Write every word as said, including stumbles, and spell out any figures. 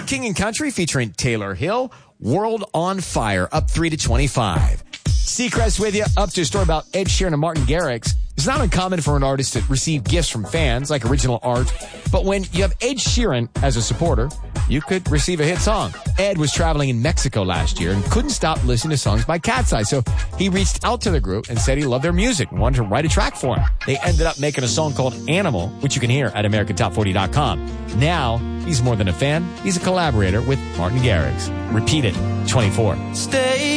King and Country featuring Taylor Hill. World on Fire, up three to twenty-five. Seacrest with you, up to a story about Ed Sheeran and Martin Garrix. It's not uncommon for an artist to receive gifts from fans, like original art. But when you have Ed Sheeran as a supporter, you could receive a hit song. Ed was traveling in Mexico last year and couldn't stop listening to songs by Cat's Eye. So he reached out to the group and said he loved their music and wanted to write a track for him. They ended up making a song called Animal, which you can hear at American Top forty dot com. Now, he's more than a fan. He's a collaborator with Martin Garrix. Repeat it, twenty-four. Stay